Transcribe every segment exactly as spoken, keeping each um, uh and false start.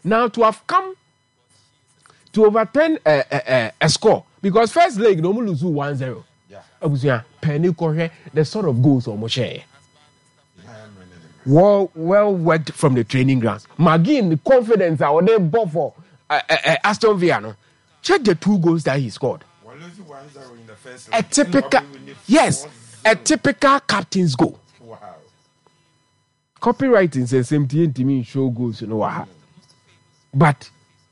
Now to have come to overturn a, a, a score, because first leg no lose one zero. Yeah. Abusia penny corre the sort of goals almost share. Well, well worked from the training grounds. McGinn, the confidence I would then bought for uh, uh, uh, Aston Villa. No? Check the two goals that he scored. A typical, yes, a typical captain's goal. Wow. Copywriting says same thing to me show goals, you know what? But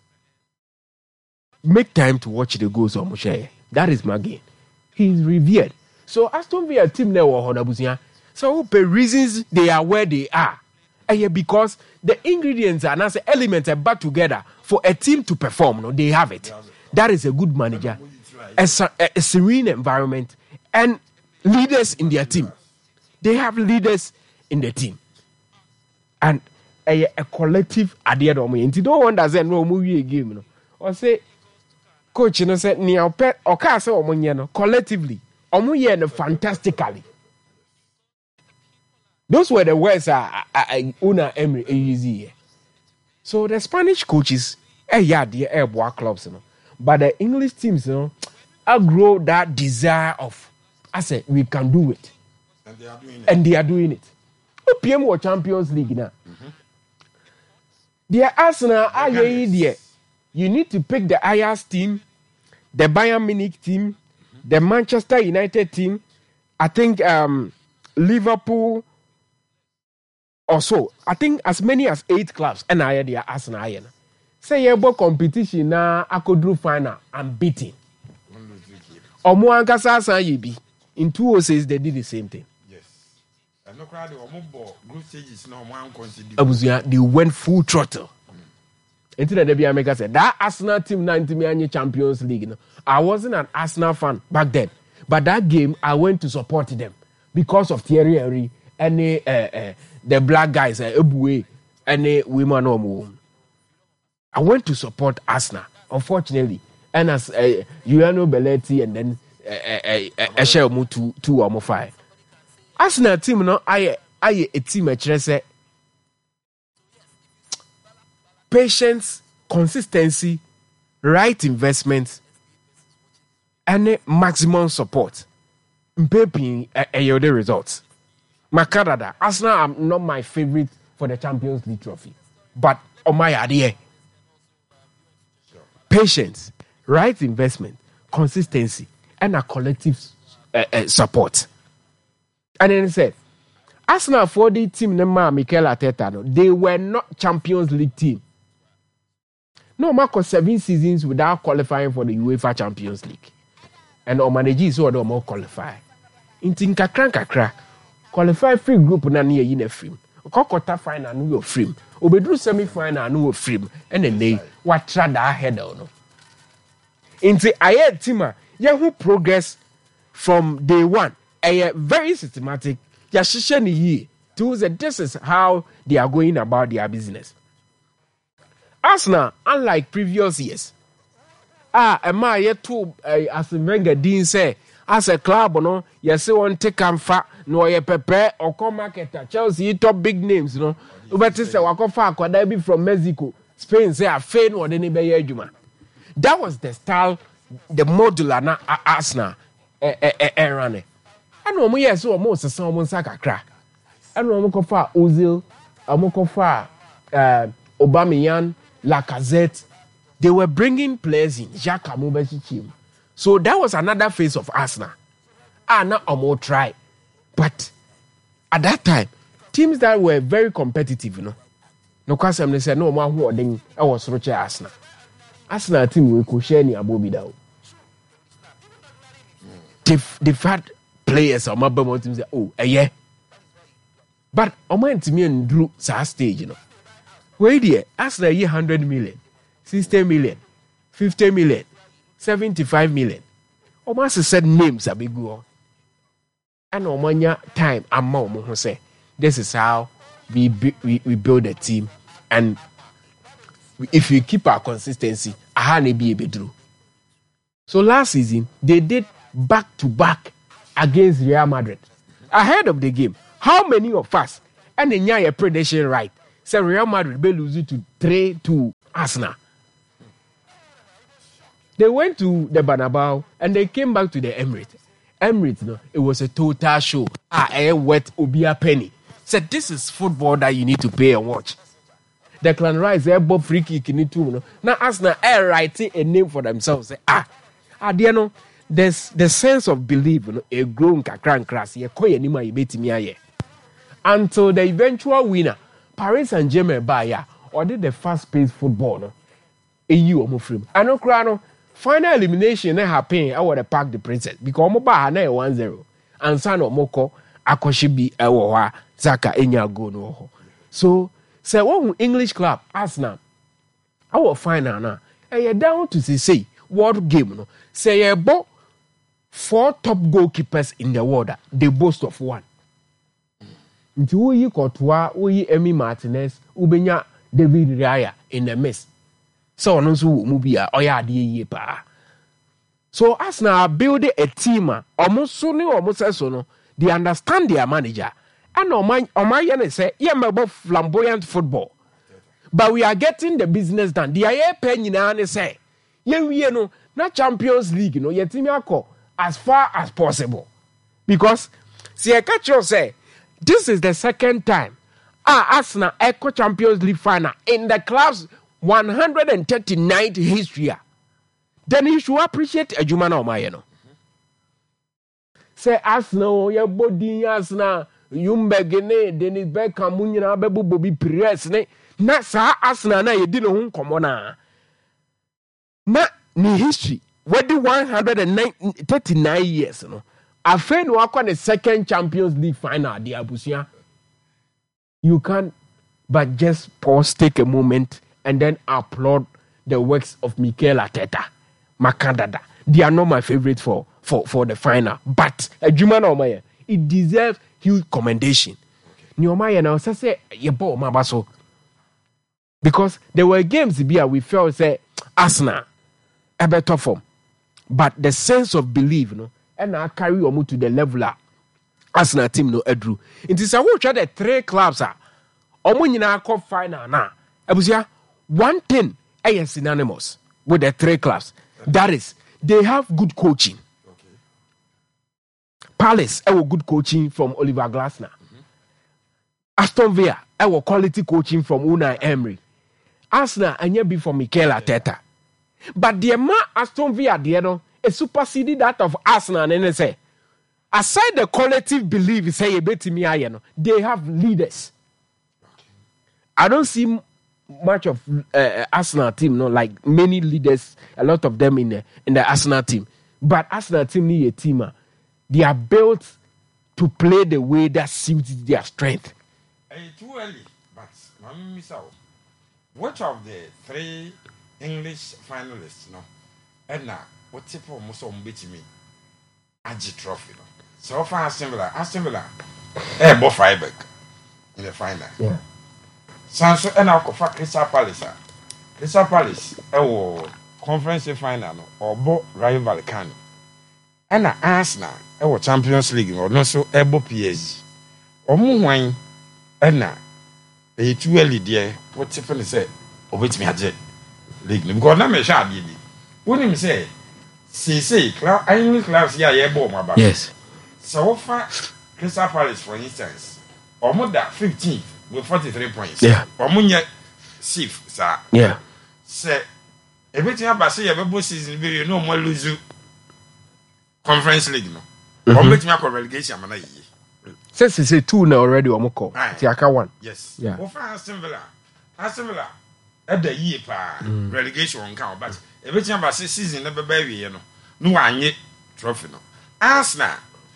make time to watch the goals of Moshe. That is McGinn. He's revered. So Aston Villa team now Honabusia. So the reasons they are where they are. And because the ingredients and as elements are back together for a team to perform. No, they have it. That is a good manager. A, a, a serene environment and leaders in their team. They have leaders in the team. And a, a collective idea of me. And you don't want to say no movie game. No. Or say, coach, you know, say, near pet or castle or collectively, or no fantastically. Those were the words uh, uh, Una Emery easy. So the Spanish coaches, eh, yeah, the air boy clubs, you know. But the English teams, you know, outgrow that desire of, I said, we can do it. And they are doing it. And they are doing it. P M or Champions League now. Mm-hmm. The Arsenal, are you You need to pick the Ajax team, the Bayern Munich team, mm-hmm. the Manchester United team. I think um, Liverpool. Also, I think as many as eight clubs, and I had the Arsenal. Say about competition now, I could do final. I'm beating. Omo ankasa san yebi. In two oh six, they did the same thing. Yes. And no crowd omo group stages no one consider. Abusia, they went full throttle. Until the Debbie America said that Arsenal team ninety me Champions League. No, I wasn't an Arsenal fan back then, but that game I went to support them because of Thierry Henry and uh, uh, the black guys, uh, Eboué, and the women. No, I went to support Arsenal. Unfortunately, and as uh, Giuliano Belletti and then Eshel uh, uh, uh, two two or five. Arsenal team no, I I a team actually say patience, consistency, right investment, and maximum support. Mpepin a the results. Makadada, Arsenal are not my favorite for the Champions League trophy, but on my idea, patience, right investment, consistency, and a collective uh, uh, support. And then he said, Arsenal for the team, Mikel Arteta, no, they were not Champions League team. No, Marco seven seasons without qualifying for the UEFA Champions League. And our manager is all more qualify. In Tinkakran Kakra, qualify free group na near in a film. Quarter final, no film. Obedru semi final, no film. And then they what tried that head on. Into I Tima, yeah, who progress from day one. A very systematic. Yashishani ye. To say this is how they are going about their business. Arsenal, unlike previous years, ah, am I yet to as a Wenger Dean say, as a club, no, you see one take and fat, no, you prepare or come marketer. Chelsea, top big names, no. But it's a Wakofa, could I be from Mexico, Spain, say a fain or any bay juma. That was the style, the modular na Arsenal, eh, eh, eh, eh, running. I know me, yes, or most of someone saka crack. I know Mokofa, Ozil, Amokofa, uh, Aubameyang, Lacazette, they were bringing players in. Jacques Amobechi. So that was another phase of Arsenal. Ah, now I'm more try. But at that time, teams that were very competitive, you know. No question they said, no man who then I was Roche Arsenal. Arsenal team will coach any abobi down. They've, they've had players on my bum teams say, oh, eh, yeah. But I went to me and drew that stage, you know. Wait there, Arsenal year one hundred million, sixty million, fifty million, seventy-five million. Almost said names are big go. And Omanya time and more who say this is how we, we we build a team, and if we keep our consistency, I can be able to. So last season they did back to back against Real Madrid. Ahead of the game, how many of us and the Nyaya prediction right? Say Real Madrid will lose it to three to Arsenal. They went to the Bernabeu and they came back to the Emirates. Emirates, no, it was a total show. Ah, I wet Obia Penny. Said this is football that you need to pay and watch. Declan Rice, they Bob free kick in it too. No? Now Arsenal are writing a name for themselves. Say, ah, ah, you know, there's the sense of belief, you know, a grown kakran class. You call any man you bet me aye. Until the eventual winner, Paris Saint-Germain buyer, or did the fast-paced football, no? A you or frame. I know, Crano. Final elimination na happen I want to pack the princess because mo ba na one zero and son of moko akoshi bi e wo ha Zaka enya go no ho. So say one English club Arsenal our final na e down to say say world game no say e bo four top goalkeepers in the world they boast of one. Nti wo yi Courtois, wo yi Emi Martinez, ubenya David Raya in the mess. So no so mu bia oya ade yie pa. So Arsenal build a team almost so ne almost so no they understand their manager and oman oman ye say ye mebo flamboyant football. But we are getting the business done. The aye pen nyina ne say ye wie no na Champions League no ye team akọ as far as possible. Because see I catch you say this is the second time ah Arsenal echo Champions League final in the club's one hundred thirty-ninth history. Then you should appreciate a Jumana Omayeno. Say Arsenal, your body Arsenal, Yumbegene, Dennis Beckham, Munina, Babu Bobby Pires, ne, not sa Arsenal, na you didn't home come on. Na ni history, what the one hundred thirty-nine years, no. I feel walk on the second Champions League final, the Abusia. You can, but just pause, take a moment. And then applaud the works of Mikel Arteta, Makandada. They are not my favorite for, for, for the final. But a Juma Omaya, it deserves huge commendation. Nyomaya now say yebo mabaso. Because there were games here we felt say Arsenal a better form. But the sense of belief, you know, and I carry omu to the level of Arsenal team no edru. It is a whole try the three clubs are omu nyina come final na. Abusia one thing is synonymous with the three clubs. That is, they have good coaching. Okay. Palace, have good coaching from Oliver Glasner. Mm-hmm. Aston Villa, have quality coaching from Unai Emery. Arsenal, and yet be from Mikel Arteta. But the man Aston Villa, the no, is superseded that of Arsenal. And they say, aside the collective belief, say they have leaders. Okay. I don't see much of uh, Arsenal team, no, like many leaders, a lot of them in the in the Arsenal team. But Arsenal team need a team. Uh, they are built to play the way that suits their strength. It's too early, but I'm miss out. Which of the three English finalists, no, and now what type of most of me? Agi Trophy, no. So far, Aston Villa, Aston Villa, eh, Bo Freiburg in the final. Yeah. Sanso and I'll for Crystal Palace. Crystal Palace, a conference final no, or Bo Rayo Vallecano. And Arsenal, a Champions League or not so able P S G. Or Moonwine, and now a too early dear, what Tiffany said, or which me had jet league. Because I'm a sharp baby. Wouldn't him say, see, say, I only class, yeah, yeah, bo, my baby. Yes. So far, Crystal Palace, for instance, or more than fifteenth. With forty-three points. Yeah. Or Munya Sif, sir. Yeah. Say, everything about say a season, you no more lose Conference League, no. Or make me a relegation, man. Since it's a two now already, or more. Tiaka one. Yes. Yeah. Over Aston Villa. Aston Villa. At the year, pa, relegation on count, but everything about say season, never baby, you know. No one yet trophy, no. Arsenal.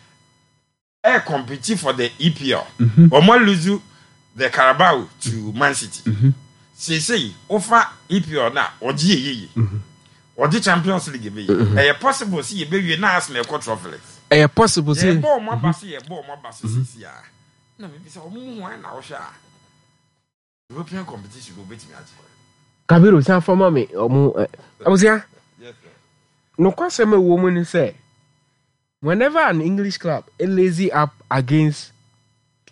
Air compete for the E P L. Or more lose the Carabao to Man City. Mm-hmm. Say say offer E P L na or G A E or the Champions League be. A possible see baby na Arsenal got trophy. A possible see. A ball my bassy, a ball my bassy. No, maybe so one now sha. European competition go beat me at. Kabiru say for me omo Abusia. Yes sir. No kwasem a woman say whenever an English club is lazy up against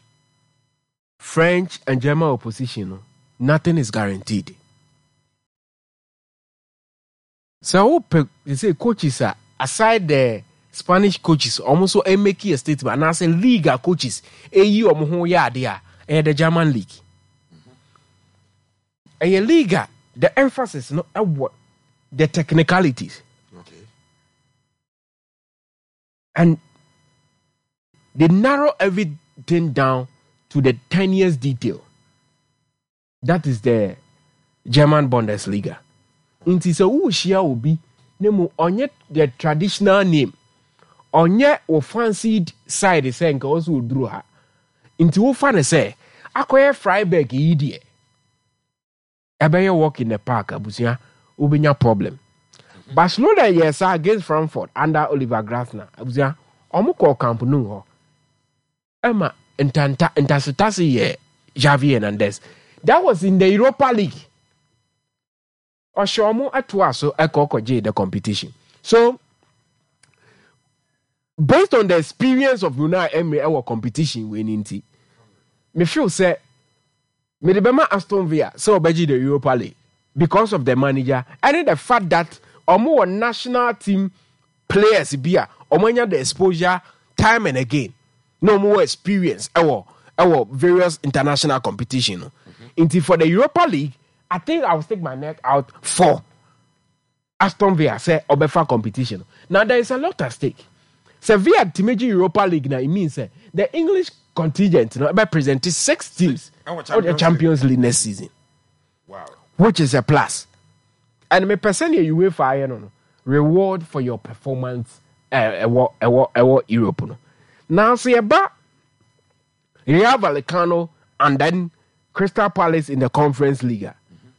French and German opposition, nothing is guaranteed. So they say coaches are aside the Spanish coaches almost so make a statement and I say league coaches a you omo ya dia e the German league. Mm-hmm. A league the emphasis no what the technicalities. Okay. And they narrow everything down to the tiniest detail. That is the German Bundesliga. Inti se wo shia obi nemu onye the traditional name. Onye o fancied side say nka wo so oduru ha. Inti wo fa ne say akoye Freiburg yi die. Ebeye walk in the park abusia obenya problem. Mm-hmm. Barcelona yes against Frankfurt under Oliver Glasner. Abusia omo call Camp Nou ho. Emma intanta intasitasi ye Xavi Hernandez. That was in the Europa League. Oshomo atwa so ekokoje the competition. So based on the experience of Unai Emery our competition winning team, me feel say me the Bema Aston Villa so obeji the Europa League because of the manager and the fact that omo national team players bia omonya the exposure time and again. No more experience our our various international competition. Mm-hmm. Until for the Europa League, I think I will stick my neck out for Aston Villa say Obefa competition. Now there is a lot at stake. Sevilla Timeji Europa League now it means uh, the English contingent you know, by presenting six teams of the Champions League next season. Wow. Which is a plus. And me personally you will fire no reward for your performance uh, uh, uh, uh, uh, Europe. No. Now see about Real Vallecano and then Crystal Palace in the Conference League. Mm-hmm.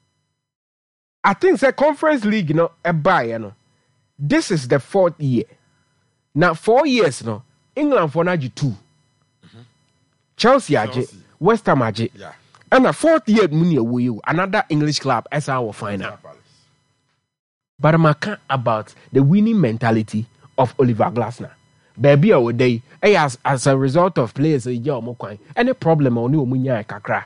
I think the Conference League, you know, a buy, you know. This is the fourth year. Now four years, you know, England for Naji two. Mm-hmm. Chelsea, Chelsea. Aje, West Ham Aje. Yeah. And the fourth year, Munia another English club as our final. But I'm about the winning mentality of Oliver Glasner. Baby our day as as a result of players a year more kwan any problem on you munya kakra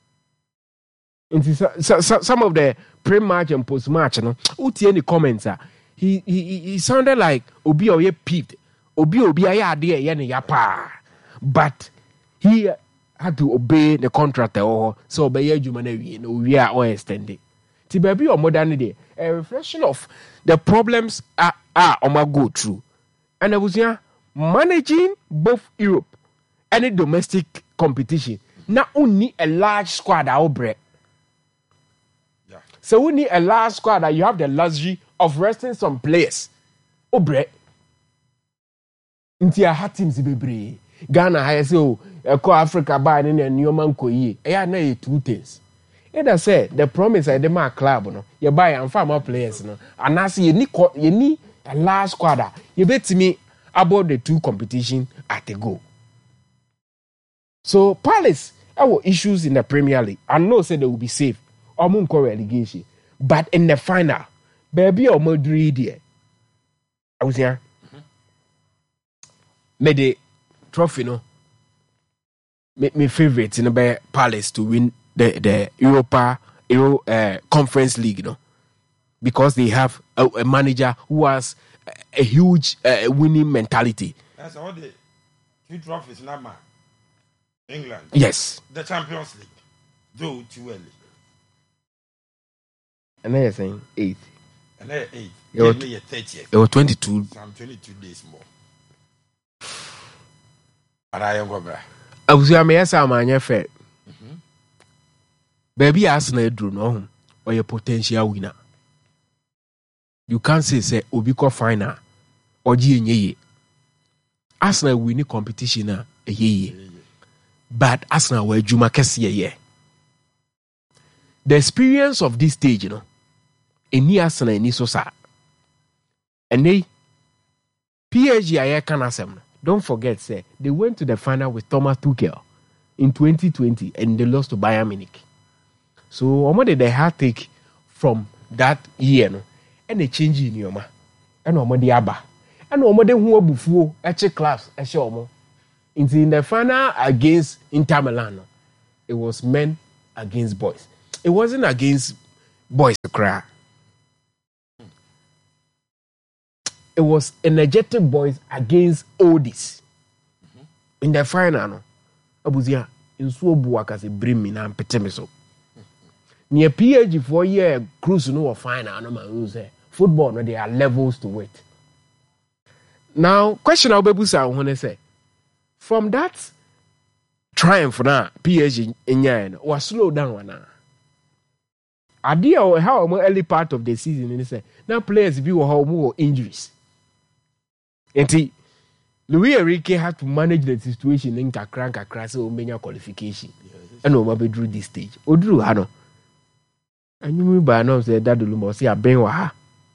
into so, so, some of the pre-match and post-match no uti any comments ah he, he he sounded like obi oye peeved obi obi aya ade ye ne ya pa but he had to obey the contract or so obey adwuma na wie no we are all extended ti baby or modern day a reflection of the problems are are on my go through and I was here managing both Europe and the domestic competition. Not only a large squad that break. Yeah. So we need a large squad that you have the luxury of resting some players. Oh break. Inti a hot teams be Ghana I say oh Africa by any new man ko ye. Eh na two things. Either say the promise I the my club no you buy and farm players no and I see you need you need a large squad. You bet me about the two competition at a go. So Palace our issues in the Premier League. I know say they will be safe. Or munko relegation. But in the final, baby or Madrid there. I was here. Mm-hmm. Made the trophy no. Make me favorite in the Palace to win the, the Europa Euro uh, Conference League, no. Because they have a, a manager who has a huge uh, winning mentality. That's all the two trophies now, man. England. Yes. The Champions League. Though too early. And then you're saying eight. And then eight. It was, thirtieth. It was twenty-two. Some twenty-two days more. But I am going I was going to say, I'm fair. Baby, Arsenal drew no or your potential winner. You can't say say Obiko final or G N Arsenal winning competition a ye. But Arsenal were Juma Kessie ye. The experience of this stage, you know, any Arsenal any so sad. And they P S G I can asem. Don't forget, say they went to the final with Thomas Tuchel in twenty twenty and they lost to Bayern Munich. So, what did they have take from that year? No? And they change in your ma. And what the Abba. And what they who before H class, a show. In the final against Inter Milan, it was men against boys. It wasn't against boys to cry. it was energetic boys against oldies mm-hmm. in the final. No, abuzia nsuo bu akase brim me na mpete me so. Near P H G for year cruise no final no man say football no there are levels to it. Now question I'll be when say from that triumph na P H G in was slow down na. Idea or how early part of the season and say now players be how more injuries. And Louis Enrique had to manage the situation in kakra kakra so many qualification. And no be drew this stage. O drew hano. And you mean by now say that Lumbo say a ben wa.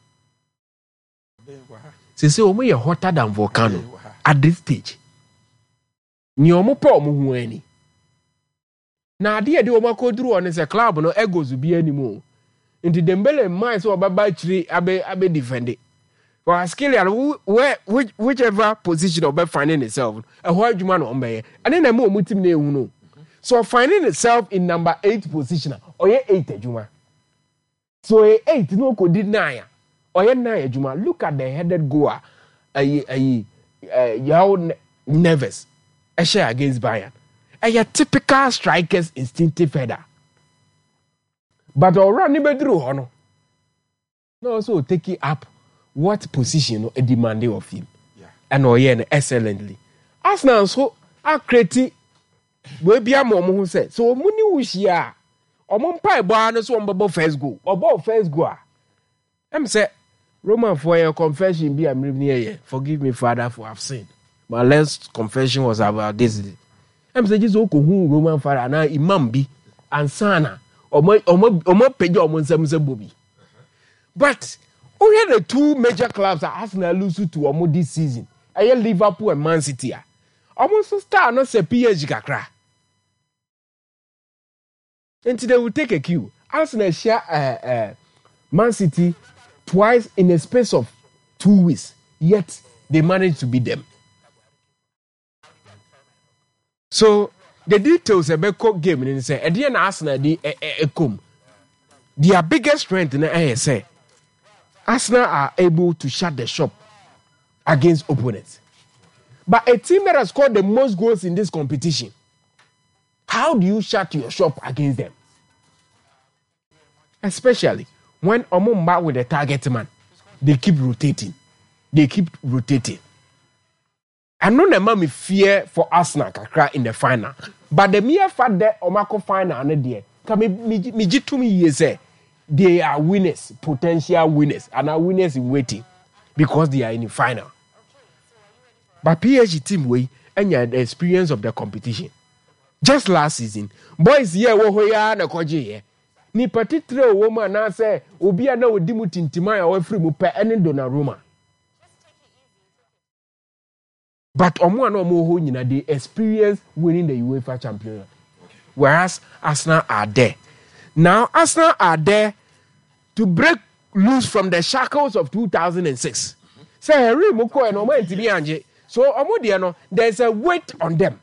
Say say o me hotter than volcano at this stage. Ni omo pa omo hu ani. Na ade de omo ko drew on say club no egos bi animo. Into Dembele mind so obaba chiri abe abe defend it. For Askelia, where which whichever position of finding itself, a whole human on by, and then a more mutim ne uno. So finding itself in number eight position, or ye eight juma. So a eight no could deny, or ye nine juma. Look at the headed goer, a a a Yao Neves, a share against Bayern, a typical strikers instinctive header. But already bedroom honor. No, so take it up. What position a demanding of him? Yeah. And or yen excellently. As now so I create we be a mom who said so muni wishia or mom pie bar so on first go or both first go. I'm say Roman for your confession be a near forgive me, Father, for I've sinned. My last confession was about this. I'm say just who Roman Father now imam be and sana. Omo omo omo pejo omo nsem bobi. But only the two major clubs are Arsenal lose to omo this season. Aye Liverpool and Man City. Omo so star no say P H G kakra. Until they will take a cue. Arsenal share uh, uh, Man City twice in a space of two weeks. Yet they managed to beat them. So the details about the game and say, at the end, Arsenal di come. Their biggest strength in the say, Arsenal are able to shut the shop against opponents. But a team that has scored the most goals in this competition, how do you shut your shop against them? Especially when Omomba with the target man, they keep rotating. They keep rotating. I know the mommy fear for Arsenal kakra in the final. But the mere fact that Omako final and there, can me me to me say they are winners, potential winners, and are winners in waiting because they are in the final. But P H G team way and you had the experience of the competition. Just last season, boys here wo hoya na koje here. Ni particular woman na say obi ana odi mu tintima ya we free mu pe ene Donnarumma. But omo and omo ho nyina they experience winning the UEFA Champions League. Whereas Arsenal are there. Now Arsenal are there to break loose from the shackles of two thousand six. Say Harry Moko and Omo Ntimi Anje. So omo there no there's a weight on them.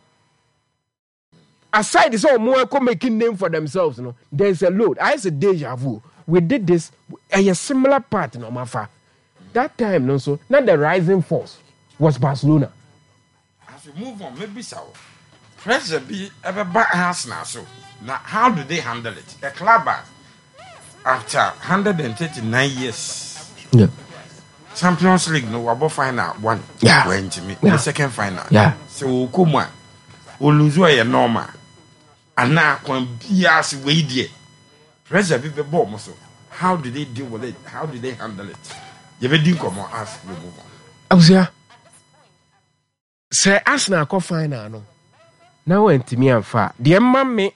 Aside this omo making name for themselves, no, there's a load. I say deja vu. We did this a similar part in Omafa. That time no so not the rising force was Barcelona. Move on, maybe so. Pressure be ever back Arsenal so. Now, how do they handle it? A club after one hundred thirty-nine years. Yeah. Champions League no wabo final one. Yeah. Went to me. Yeah. The second final. Yeah. So come on. Oluzo ye normal. And now when B S way there. Pressure be the bomb so. How do they deal with it? How do they handle it? You will do come on ask you move on. I was here. Say Arsenal ko final no. Now Ntimi Amfa. The man me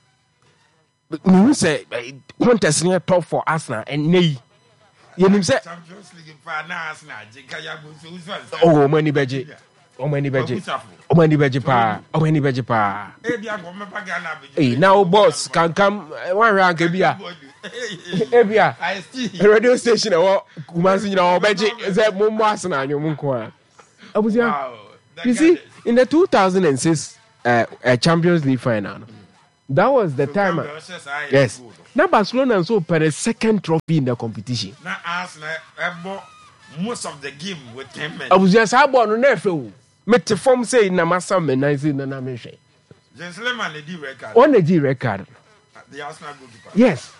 we say contest near top for Arsenal and nay. You know say Champions League final Arsenal Jekaya so. Oh many beje. Oh many beje. Oh many beje pa. Oh many beje pa. Eh now boss can come one rank ebia. Ebia. Radio station e Kumasi nyina obeje say mo mo Arsenal nyom nko a. Abusia. You see, in the two thousand six uh, uh, Champions League final, mm. that was the so time. Uh, yes. Now Barcelona and so per a second trophy in the competition. Now Arsenal, most of the game with ten men. Abusua sa ball no na efe me te form say na masa me na say na na me hwe. Gentleman the record. On the record. The Arsenal goalkeeper. Yes.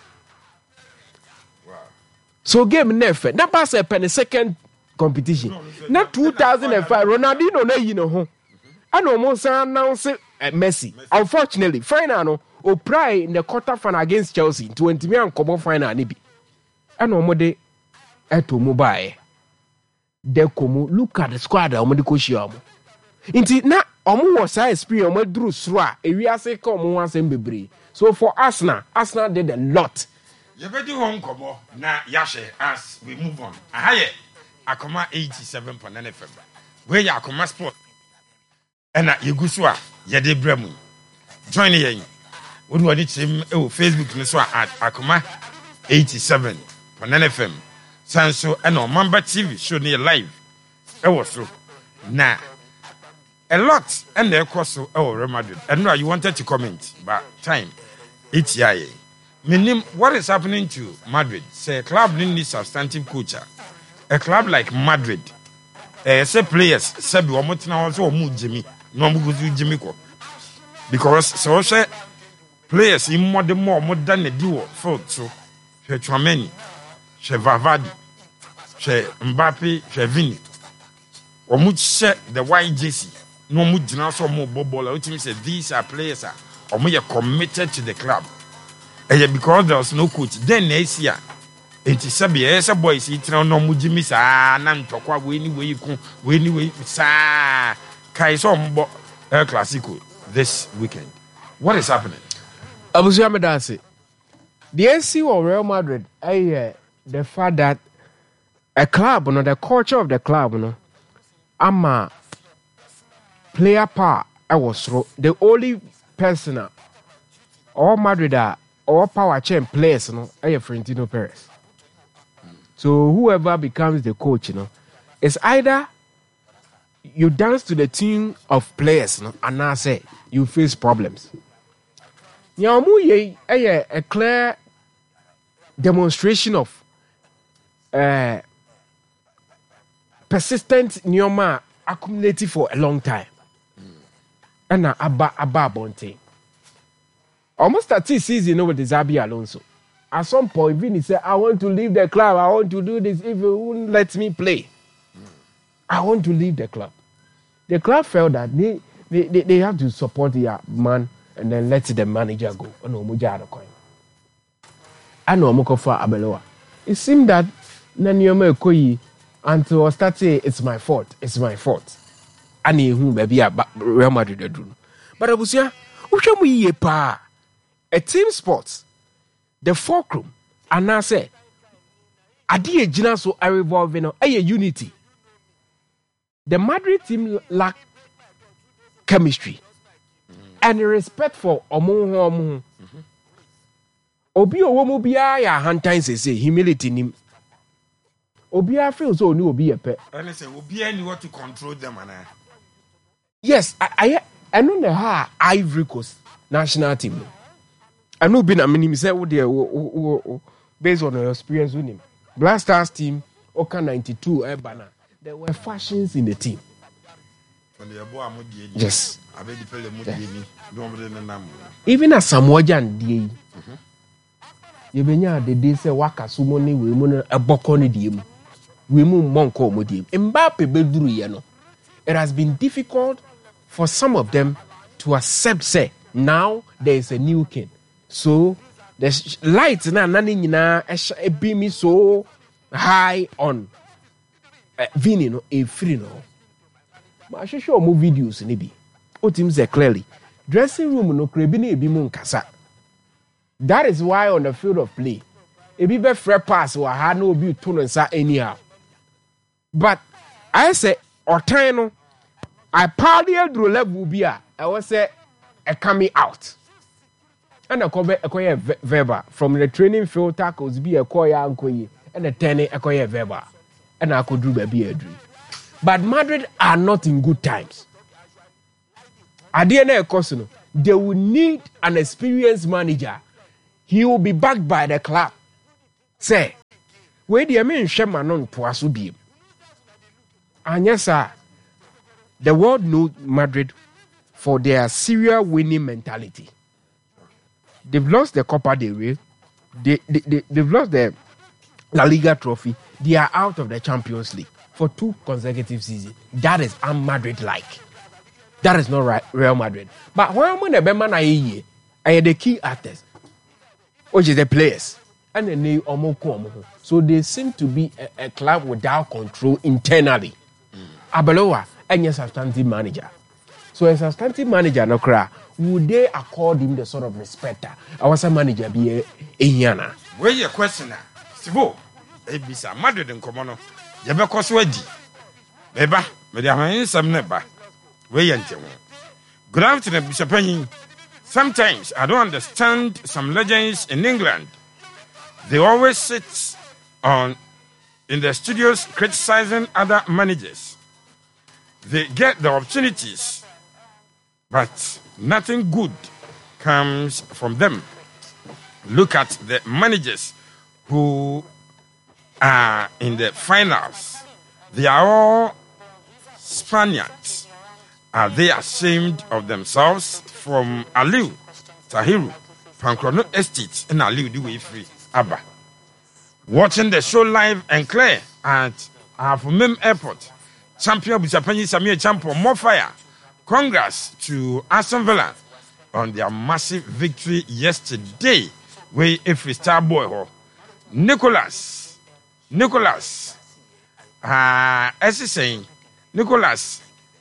Wow. So game na efe. Na pass a pen second competition. No, na two thousand five Ronaldinho na yi no ho. And almost announce uh, Messi. Messi. Unfortunately, final no o pray in the quarter final against Chelsea twenty million kobo final ni bi. And omo de eto mobile. De komo look at the squad omo de ko shia omo. Inti na omo was sa experience omo dru sro a ewiase ka omo wan sem bebre. So for Arsenal, Arsenal did a lot. You better home kobo na yashe as we move on. Ahaye akoma eighty-seven point nine F M. Where ya akoma sport. Ena yeguso a yede bremu. Join yen. Wodi wadi chim e wo Facebook ni so at akoma eighty-seven point nine F M. Sanso ena Mamba T V show ni live. E wo so. Na a lot and the so e wo Real Madrid. And now you wanted to comment but time it's yaye. Meaning what is happening to Madrid? Say a club need substantive coach. A club like Madrid. Eh say players say be omo tina also omo Jimmy. No mo go Jimmy ko. Because so say players in more the more more than the duo field so she Tchouaméni, she Valverde, she Mbappe, she Vini. Omo say the white jersey. No mo jina so mo bobola. Which means these are players are omo ye committed to the club. And because there was no coach then next year enti sabi esa boys itna no mo Jimmy sa na ntokwa we ni we ku we ni we sa kai so mbo El Clasico this weekend. What is happening? Abusua me da say the N C of Real Madrid eh the fact that a club no the culture of the club no ama player power I was the only person all Madrid are all power chain players no eh Florentino Perez. So whoever becomes the coach, you know, it's either you dance to the tune of players, you know, and now say you face problems. Nyamu ye a clear demonstration of uh, persistent nyoma accumulated for a long time. And now abba abba bonte. Almost thirty season you know, with the Xabi Alonso. At some point, Vinny said, I want to leave the club. I want to do this if you won't let me play. Mm. I want to leave the club. The club felt that they, they, they, they have to support their man and then let the manager go. I know Mokofa Abeloa. It seemed that Nanyome Koyi until I start saying, it's my fault. It's my fault. And he who maybe a Real Madrid. But Abusia, Ushamu ye pa a team sports. The fulcrum, and I say, Adi Ejina so I revolve in a unity. The Madrid team lack chemistry mm-hmm. and respect for Omo Omo. Obi Omo Bia ya hantain say humility nim. Obia feels so new Obi a pet. And I say, Obi any what to control them and I. Yes, I I I know the ha Ivory Coast national team. I know been a minimum say what there based on your experience with him. Black Stars team, Oka ninety-two, eh, banner. There were fashions in the team. Yes. Even as Samoajan D. You benya the day say waka sumoni we mun a bokoni dim. We mun monko modim. Mbappe bedru yano. It has been difficult for some of them to accept say now there is a new king. So the sh- lights na nani nyina e beam so high on uh, Vini no e free no. Ma show show mo videos ni bi. O tim say clearly dressing room no krebi na e bi mu nkasa. That is why on the field of play e bi be free pass wa ha na obi to no nsa anyhow. But I say otan no I party through level bi a I was say e coming out. And a cover a Weber from the training field tackles be a koya and and a tenny a koya Weber. And I could do baby a dream. But Madrid are not in good times. At the end of the they will need an experienced manager. He will be backed by the club. Say, where the main shaman on Poasubi. And yes, sir, the world knows Madrid for their serial winning mentality. They've lost the Copa del Rey. They, they, they, they've lost the La Liga trophy. They are out of the Champions League for two consecutive seasons. That is un-Madrid-like. That is not right, Real Madrid. But when I'm going to be man, I are the key actors, which is the players. And then they omo. So they seem to be a, a club without control internally. Mm. Abeloa, and a substantive manager. So a substantive manager, no cry, would they accord him the sort of respect I was a manager be a Yana? Where your questioner? Stivo, a bisa Madrid and Comono. Yabako Swedi. Beba, Mediaman, some neba. Where you good afternoon, Bishop Penny. Sometimes I don't understand some legends in England. They always sit on in the studios criticizing other managers. They get the opportunities, but nothing good comes from them. Look at the managers who are in the finals. They are all Spaniards. Are they ashamed of themselves? From Aliu, Tahiru, Pankrono Estate, and Aliu the way free. Abba. Watching the show live and clear at Afumim Airport. Champion Bisapani Samir Champion, more fire. Congrats to Aston Villa on their massive victory yesterday. Where if we star boy ho. Nicholas. Nicholas. Ah, uh, as he saying, Nicholas.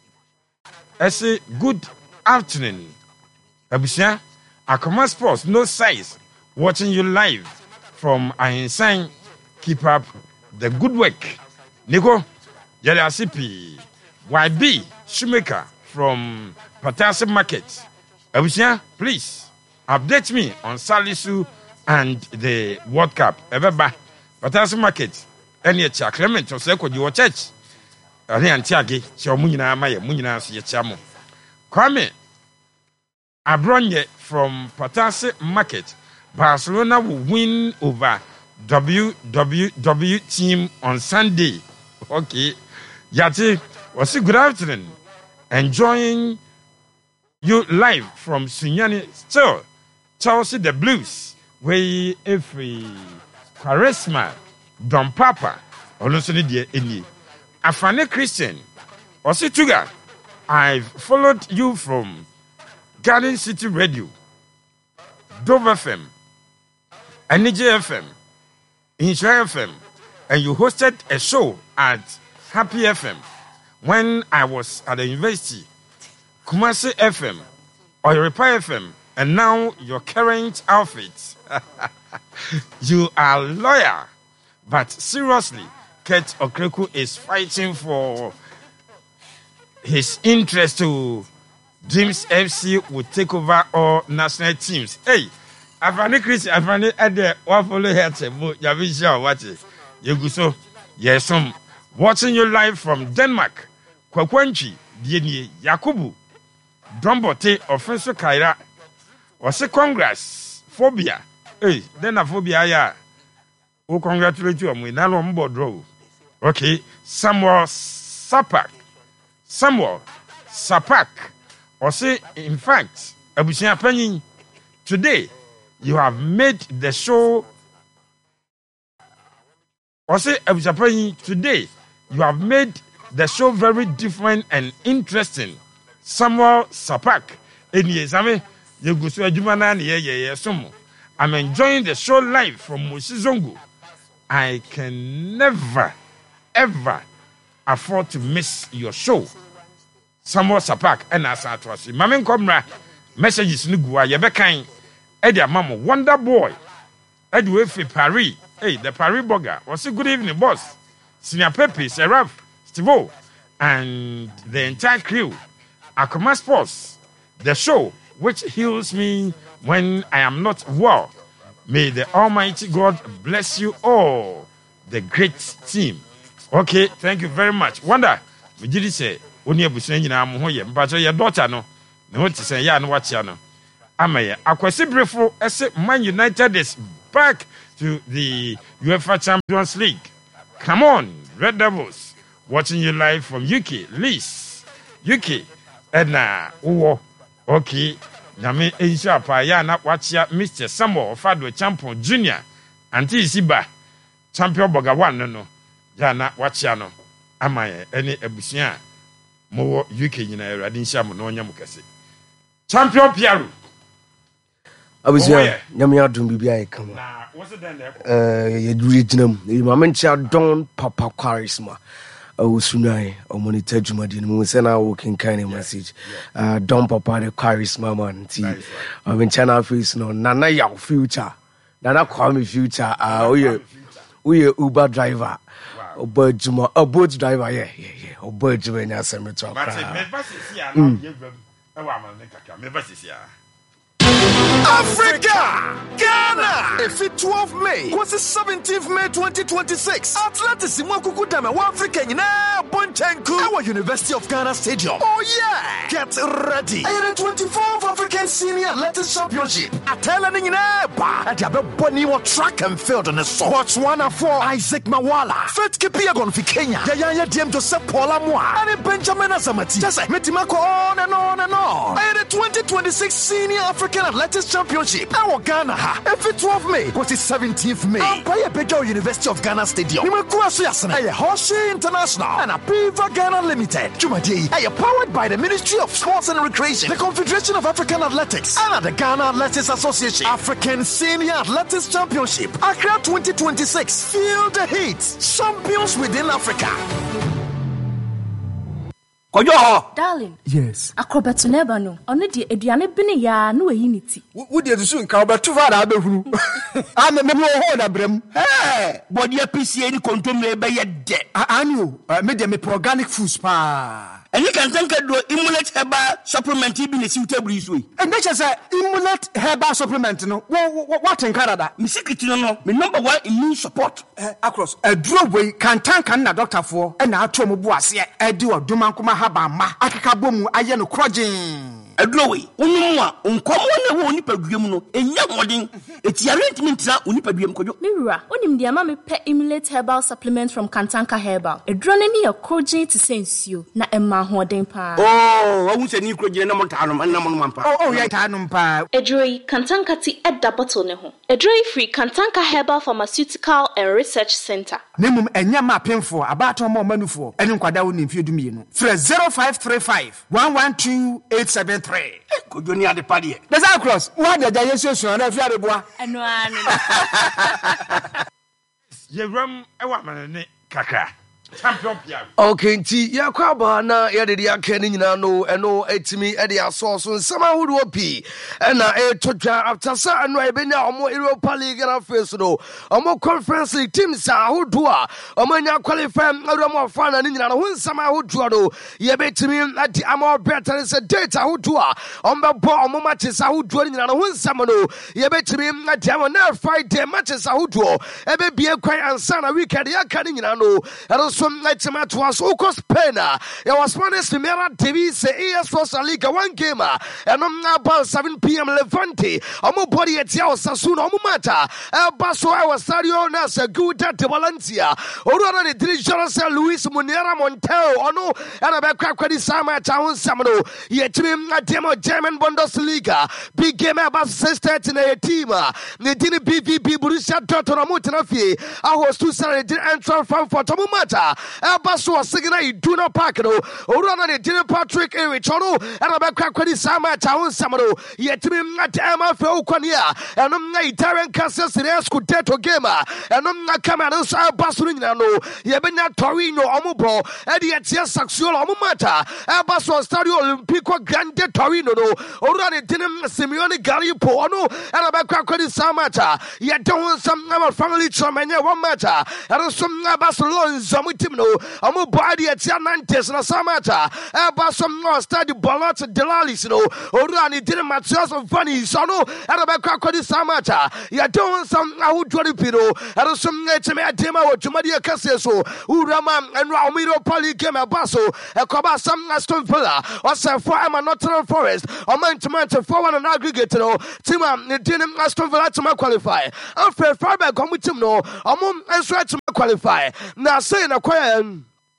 As a good afternoon. Abusia, Akoma Sports, no size. Watching you live from Ahinsan. Keep up the good work. Nico, Yada Sipi. Y B Shoemaker from Patasi Market. Abusia, please update me on Salisu and the World Cup. Everba, Patasi Market. Any cha Clement or Seko, your church. Ari Antiagi, Chamunina Maya, Munina Siachamo. Kwame Abronye from Patasi Market. Barcelona will win over W W W team on Sunday. Okay. Yati, was it good afternoon? Enjoying you live from Sunyani. Still, Chelsea the Blues. Where every charisma, Don Papa, or also the any. Afane Christian, was it Tuga? I've followed you from Garden City Radio, Dove F M, Anija F M, Insha F M, and you hosted a show at Happy F M when I was at the university, Kumasi F M, Oyoripa F M, and now your current outfit. You are a lawyer, but seriously, Kurt Okreku is fighting for his interest to Dreams F C will take over all national teams. Hey, Afani Chris, Afani Ade, what follow here? Yavisha, what is you go so? Yes, some watching you live from Denmark. Kwakwanchi, Dieni, Yakubu, Dombote, Offensive Kaira, or say Congress, Phobia. Hey, then a phobia, ya. Oh, congratulate you, we now on board row. Okay, Samuel Sapak. Samuel Sapak. Or say, in fact, Abusia Penny, today you have made the show. Or say, Abusia Penny, today you have made the show very different and interesting. Samuel Sapak. I'm enjoying the show live from Musizongo. I can never, ever afford to miss your show. Samuel Sapak and Asatwasi. Mamin Komra messages Nugua Yabekan Edia Mama Wonder Boy Edwin Paris. Hey, the Paris Burger. Was a good evening, boss. Senior Pepe, Seraph, Stivo, and the entire crew. Akoma Sports, the show which heals me when I am not well. May the Almighty God bless you all. The great team. Okay, thank you very much. Wonder, we did say, Unia Busen, I'm here, but your daughter no. No, to say, ya, no, watch ya no. Amaya, Akwasi Brefo, S Man United is back to the UEFA Champions League. Come on, Red Devils. watching you live from U K. Liz, U K. Edna, Uwo, okay. Nyame Asia pa ya na wachia Mister Samuel Fado Champion Junior. Anti Siba Champion Boga one no. Ya na wachia no. Amaye any ebusia mo U K nyina erade nhia mo no nya mo kase. Champion Piero. Abusia nyame adum bibia e kama. Na what's it then there? Eh ye duri ginam. E mamentia don papa charisma. Osunai or monitor Jumadi and send working kind of message. Uh Don Papa the charisma man T. I'm in China face no Nana your future. Nana call me future. Uh we we Uber driver. Or bird Juma a boat driver, yeah, yeah, yeah. Or bird Juma in a cemetery. Africa, Ghana. If it twelfth May, what's the seventeenth May twenty twenty-six? Atlantis Mwakuku Dame, one African, you know, Bonchenku, our University of Ghana Stadium. Oh yeah, get ready. And the twenty-fourth African Senior Athletics Championship. Atelani Neba, at Yabe Boni wa track and field on the song. Botswana for Isaac Mawala. Fete Kipiagon for Kenya. Yaya Diem Joseph Paula Mwa. And Benjamin Azamati. Just like Metimako on and on and on. And the twenty twenty-six Senior African Athletics Championship. Our Ghana ha. Every twelfth May, what is seventeenth May? Empire Bejo University of Ghana Stadium. Nimakuasu Yasana. Aye Hoshi International and Apiva Ghana Limited. Jumadi. Aye powered by the Ministry of Sports and Recreation, the Confederation of African Athletics, and the Ghana Athletics Association. African Senior Athletics Championship. Accra twenty twenty-six. Feel the heat. Champions within Africa. Kojo, darling. Yes. Akrobeto neba no. Ono de aduane bene ya na wayi ni ti. Wo de su nka obeto fa da behuru. Ah me me ho da brem. Eh, body P C A ni kontomle be ye de. Ani o, me de me organic foods pa. Eni kan tanka do Immunate Herbal Supplement bi ne suitable isu yi. E make say Immunate Herbal Supplement no. What in Canada? Me secret no no. Me number one immune support. Eh, across. E duro we kan tanka na doctor for e na ato mo bu ase e di oduma nkoma haba ma. Akeka bomu aye no krogin. Edlowe onum a onkomo na wo nipaduam no enya modin etiare ntimi na onipaduam kojo Miwura onim de ama me pe Immunate Herbal Supplement from Kantanka Herbal edrone ni ya krogin ti sensio na emma hoden pa oh awun se ni krogin na monta no na mon mampa oh oh ya ta no pa edroi Kantanka ti edda bottle ne ho edroi free Kantanka Herbal Pharmaceutical and Research Center nemum enya ma penfo abato ma manufo ene nkwada wo nimfie dum yenu frɛ zero five three five one one two eight seven three kojo ni ade pade there's across what the yesu so na fi adeboa eno anu ye ram e wa manene kakra champion Pierre. Okay, nti ya kwa ba na ya de ya ka ni nyina no eno etimi e de aso so nsama hudu opi na e todwa after sa eno e benya omo Europa League na face no omo conference league teams a hudu a omo nya qualify omo fa na ni nyina no nsama hudu no ye betimi adi ama better se data hudu a omo bo omo matches a hudu ni nyina no nsama no ye betimi adi ama na Friday matches a hudu e be bie kwan ansa na weekend ya ka ni nyina no some night was Ocos Pena. It was Spanish Primera Divisa E S Costa Liga one gamer and on about seven p.m. Levante. Omo body at Yao Sasuna Omumata. El Basso Awa Stadio Nasa Guda de Valencia. Orana de Dirigencia Luis Munera Montero. Ono and about Crackedy Sama Town Samano. Yet a demo German Bundesliga. Big game about sister in a team. Nedini B V B Borussia Dortmund Mutanafi. I was two Saturday entry from for Tomumata. Elbaso Signa Iduna Parkano, Orana de Dinner Patrick Erichono, and about Crackedy Sama Town Samano, yet at Emma Felquania, and um Italian Casas in Escudeto Gamer, and um Camanos Albasurino, Yabena Torino Omobo, and yet Saxual Omumata, Elbaso Stadio Olimpico Grande Torino, Orana Dinam Simeone Garipo, and about Crackedy Samata, yet don't some family Tromania one matter, and some Barcelona Zamutimno, Amu Badi at Yanantes na Samata, Elbasom no study Bolot Delalis no, Orani didn't match us of funny sono, and about Crackedy Samata, Yadon some Ahudri Piro, and some Netame Dema or Jumadia Casseso, Urama and Ramiro Pali came a basso, a Cobasam Aston Villa, or San Farma Nottingham Forest, or Mantamanta for one and aggregate no, Tima, didn't Aston Villa to qualify. Alfred Farber come with him no, Amum and Stretch to qualify. Now saying a choir.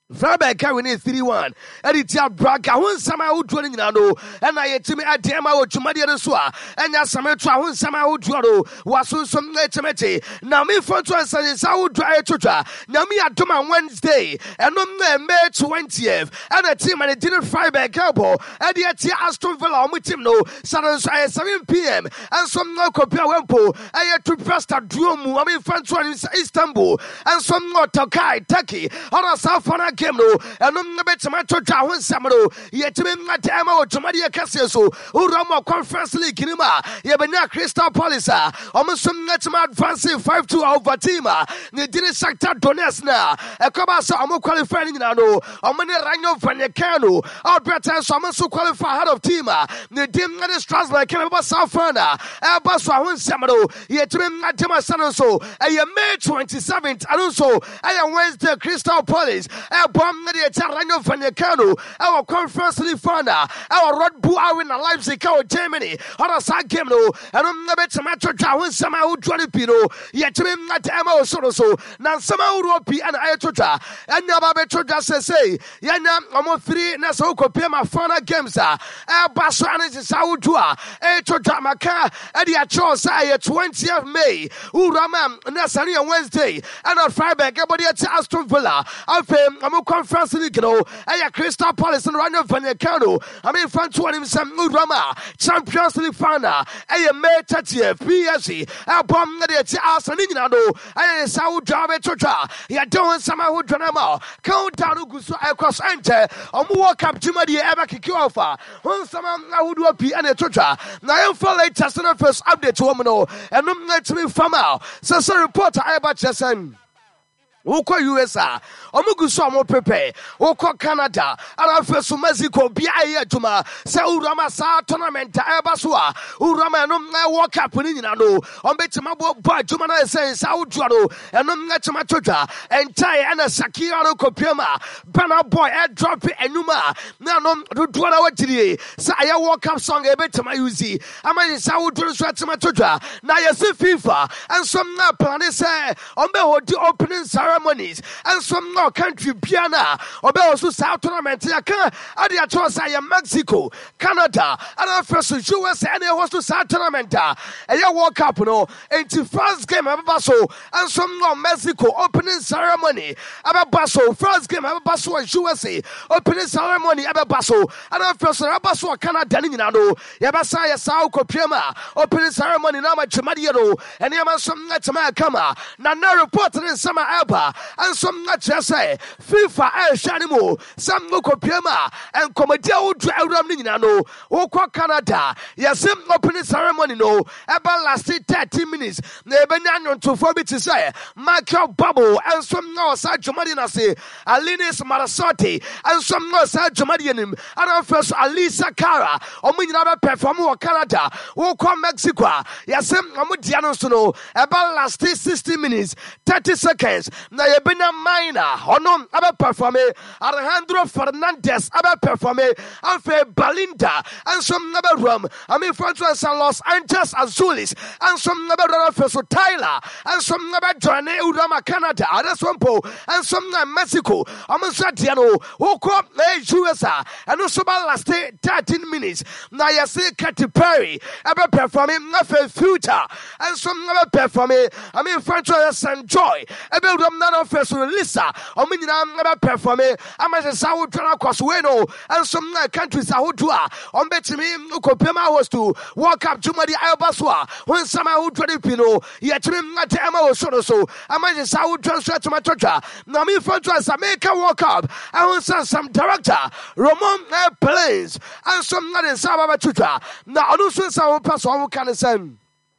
Freiburg winning three one. Editia Braga, who sama who dwelling in ano, and I timi at Dema or Chumadi and Swa, and Yasametra, who sama who dwello, was some letomete. Now me for to answer is how dry tutor. Now me at Toma Wednesday, and on the May twentieth, and a team and a dinner Freiburg Cabo, and yet Aston Villa with him no, Saturday seven p.m. and some no compare Wempo, I had to press that drum, I mean, French one in Istanbul, and some more Tokai, Turkey, on a South Fana. No, and no better my church. I want some yet to be not Emma or Tomadia Cassiaso, who run conference league Kinima, Yabena Crystal Palace, almost some net advancing five two over Tima, the dinner sector Donesna, a Cabasa, I'm qualifying now, or many Rhino Vanecano, our better, so I'm so qualified out of Tima, the dim and the Strasbourg, Canada, South Fana, Abbas, I want some yet to be not Tema Sanoso, I am May twenty-seventh, and also I am Wednesday Crystal Palace. Bomb the Tarano Vanecano, our conference league founder, our Rod Buau in Leipzig, our Germany, on a side game, no, and on the better match of Jawan Samau Pino, yet to him not Emma Soroso, now Samau Ropi and Ayatota, and Naba Betroja say, Yana, almost three Nasoko Pema Fana Games, a Basan is Saudua, Ayatota Maka, and the Achosa, twentieth of May, Uramam, Nasani on Wednesday, and on Friday, everybody at Aston Villa, of him, I'm conference league, you know, I Crystal Palace and Rhino Vanecano. I mean, fan to him some Udrama, Champions League founder, I am May thirtieth, P S C, I bomb the Arsenal, I Saud Java Chota, ya don't somehow Dranama, count down Ugusu across enter, or walk up to Madi ever Kikiofa, when someone would be an Chota. Now I'm for late just the first update to Omano, and I'm not to be from out. So, so reporter, I about Jason. Woko U S A, Omuguso mo pepe, Woko Canada, and Alfeso Mexico, B I A Tuma, Sa Urama Sa tournament, Ebasua, Urama no walk up in Nano, on Betamabo, Boy, Jumana says, Saudro, and no Natamatoja, and Tai and a Sakiano Copiama, Bana Boy, Ed Drop and Numa, Nano, Dwana Watiri, Saya walk up song a bit to my Uzi, I mean, Saudro Swatamatoja, Naya FIFA, and some Napane say, on the opening ceremonies, and some no country piana, or also South tournament, Yaka, Adia Tosa, Mexico, Canada, and our first U S A, and it was to South tournament, and you walk up, no, into first game of Basso, and some no Mexico opening ceremony, about Basso, first game of Basso, U S A, opening ceremony, about Basso, and our first Basso, Canada, Nino, Yabasaya, Sao Copiama, opening ceremony, Nama Chamadiano, and Yamasum Natama Kama, Nana reported in summer Alba, and some not just say FIFA El Shanimo, some local Piema, and Comedia Dram Oko Canada, yes, opening ceremony, no, about lasted thirty minutes, Nebenan to forbid to say, Michael Bubble, and some no Sergio Madinasi, Alinis Marasotti, and some no Sergio Madianim, and our first Alisa Cara, or Minaba perform Canada, Oko Mexico, yes, Amudiano Sono, about lasted sixty minutes, thirty seconds. Na yebena Maina, Honom, Abba Performe, Alejandro Fernandez, Abba Performe, Alfe Balinda, and some number room. I mean, Francis and Los Angeles Azulis, and some number Professor Tyler, and some number Johnny Udama Canada, and some po, and some Mexico, Amusatiano, Woko, U S A, and also last thirteen minutes. Now you see Katy Perry, Abba Performe, nothing future, and some number Performe, I mean, Francis and Joy, Abba None of us Lisa, or meaning I'm never performing. I'm as a South Cosweno, and some countries are who do on bet me, Copema was to walk up to Madi Albaswa, when some who try to Pino, yet to him not Emma was so. I'm as a South transfer to my torture. Now, me for us, I make a walk up. I want some director, Ramon Plains, and some not in Sababa Tuta. Now, I don't see some person who can send.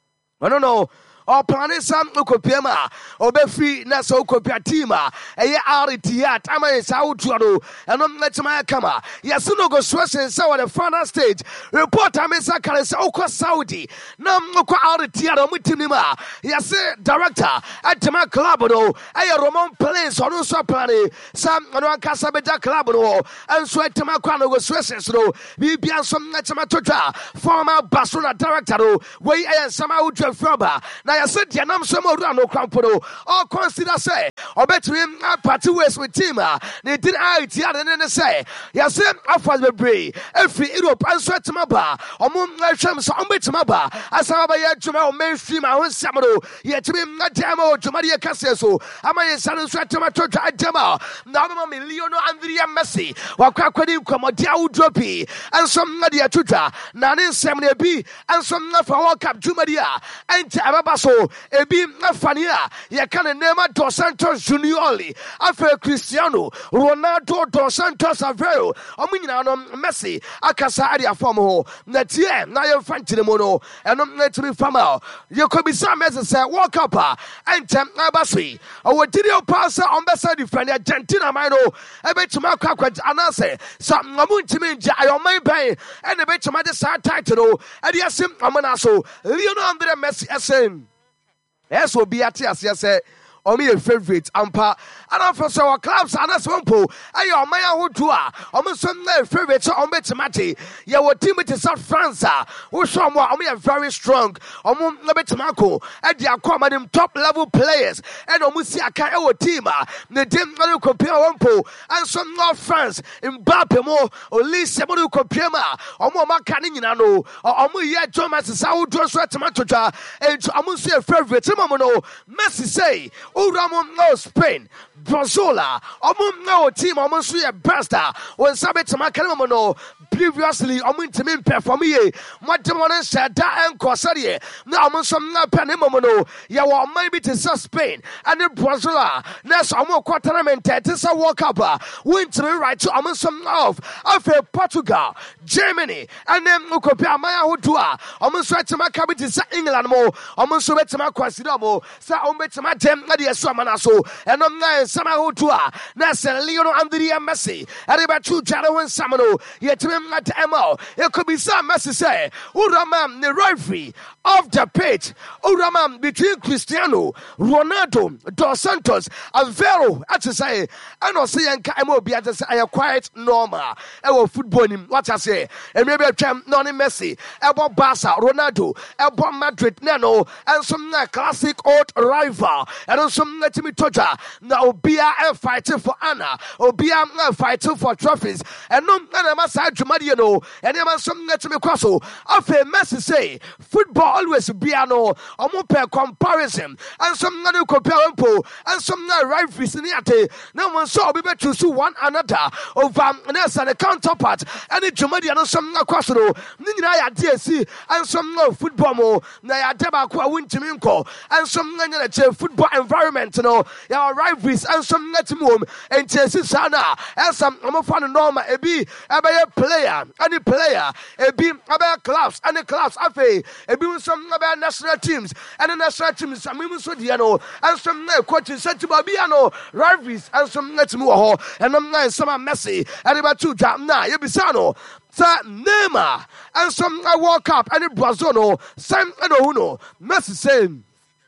I don't know. Or planning some Ukopiama, or Befi Nasa Ukopiatima, a year out at Tiat, Ama is Outro, and on let my kama. Yasuno go stress and so at the final stage. Report Amesa Kalis Oko Saudi, Nam Oko out at Tiat, Mutinima, Yase director at Tama Clabono, a Roman place on Usa Plani, Sam and Casabeta Clabono, and Sweat Tamakano go stresses, no, be beyond some Natamatoja, former Basuna director, way and some Outro Froba. I said, Yanam Samorano Crampodo, or consider say, ɔbɛtumi party ways with team a ne din a itia ne ne say yɛse afas bebree ɛfiri Europe anso atema ba ɔmo ahwɛm so ɔmbɛtema ba asama ba yɛ adwuma o mainstream a ho nsɛm no yɛtumi adama o dwuma de yɛkasɛ so ama yɛnsa no nso atema totwa adama na ɔbɛma miliono Andrea Messi wakɔ akɔdi nkɔmmɔde awodoɔ pii anso de atotwa na ne nsɛm no ebi anso afa World Cup dwumadi a ɛnte ɛbɛba so ebi afa ne a yɛka ne Neymar dos Santos Junior afa Cristiano Ronaldo dos Santos Aveiro ɔmo nyinaa no Messi akasa ade afɔm ho na tie na yɛmfa nkyene mu no ɛno na tumi fama yɛkɔbisa Messi sɛ World Cup a ɛntɛm ɛba so yi ɔwɔ diri pa sɛ ɔmbɛsa defend Argentina man no ɛbɛtumi akɔ akɔ anaasɛ sɛ ɔmo ntumi ngya ayɔman bɛn ɛna ɛbɛtumi de saa title no ɛde asim ɔmo na so Lionel Andre Messi ɛsɛn ɛsɛ obi ate aseɛ sɛ ɔmo yɛ favorite ampa ana for so clubs ana sompo ayo ɔman ahodo a ɔmo so na favorite so ɔmo betimate yɛ wɔ team te South France a wo so ɔmo ɔmo yɛ very strong ɔmo na betimako e dia akɔ them top level players and ɔmo si aka e wɔ team a ne dem na compare wɔmpo and so North France Mbappe mo Olise mo compare ma ɔmo ɔmo aka ne nyina no ɔmo yɛ Thomas sa wo do so tomato twa and ɔmo so yɛ favorite mo no Messi say Uramo no Spain, Brazola, Omo no team, Omo so ye best. When Sabet Macamono no previously, Omo Timin perform ye, Matamon said that and Corsaria. Now Omo some na Panimono, Yawa maybe to Spain, and the Brazola, Nas Omo Quateramente, Tessa Walk Up, went to the right to Omo some of after Portugal, Germany, and then Ukopia Maya Hudua, Omo Sweat to Macabi to England more, Omo Sweat to Maquasidamo, Sa Omo to Matem. So and I'm not somehow to Nasa Lionel Andrea Messi, and about two Jano and Samano, yet him at M O. It could be some Messi say, Uramam, the rivalry of the pitch, Uramam between Cristiano, Ronaldo, Dos Santos, and Vero, as to say, and also young Kaimo be as I are quite normal. Our football, what I say, and maybe a champ, non Messi, about Barca, Ronaldo, about Madrid, Nano, and some classic old rival. And also let me touch her. Now Obia and fighting for Anna. Obia and fighting for trophies. And no man must have Jumadiano. And there must some let me cross. After Messi say football always be a no or more per comparison. And some non compare and some rivalries in the no one saw be better to one another over Nessa and a counterpart. And the Jumadiano some cross. Nina D S C and some no football more. Naya Debaqua win to Minko and some football environment no your rivalries and some net mum and Chelsea Sana and some I'm fan normal a be a player any player a be about clubs and the clubs afe a be some about national teams and the national teams some so diano and some coaches said to Babiano rivalries and some net more and I'm not some Messi and about two jam na Yebisano Sa Neymar and some World Cup and the Brazono Sam and Uno Messi same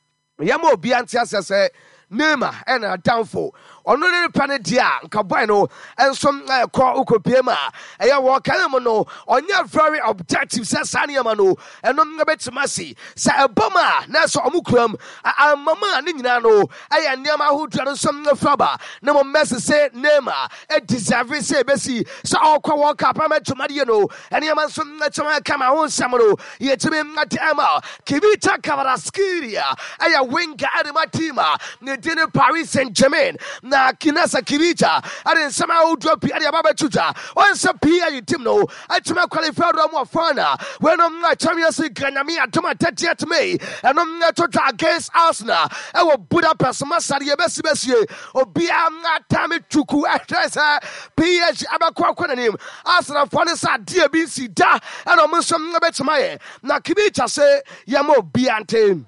Yamo Biantia say Neymar and a downfall. Only Panadia, Cabano, and some call Ukopema, and your Wakamono, on your very objective, says Saniamano, and on the bet Massy, Sa Obama, Naso Omukram, a Mama Ninano, I am Nema who done some Fraba, no Messi say Neymar, a deserving say Bessie, so I'll walk up, I met to Mariano, and Yaman some Natama Camaro Samano, yet to me not Emma, Kivita Cavaraskiria, I a wing Adamatima, Nedina Paris Saint Germain. Na kinasa kirija ade nsama odro pi ade baba tuja onsa pia yitim no atuma qualify ro mo fana when on na Champions League ganyame atuma thirtieth May and on na total against Arsenal e wo Budapest masari e besi besie obi am na tame tuku atresa P S G abakwa kwanim Arsenal for ne sa dia bi si da and on so na betuma ye na kirija se ye mo bi ante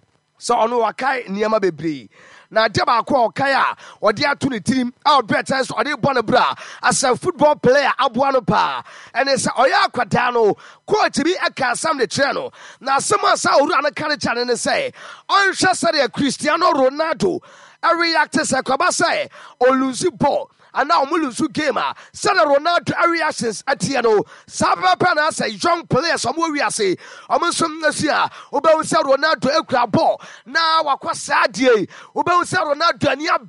so ono wakai niama bebre na deba kwa okaya odi atu ne tirim out better so odi bɔ ne bra as a football player aboa no pa ene say oya akwada no coach bi aka sam de tre no na asɛm asa owura no kare chane ne say ɔnhwɛ sɛ Cristiano Ronaldo a react say kwaba say olusi ball and now Mulusu gamer, Sana Ronaldo reactions at Tiano, Sabapana say young players, some we are say, Amusum Nasia, Uba Ronaldo Ekra ball. Now, what was sad day? Uba Ronaldo and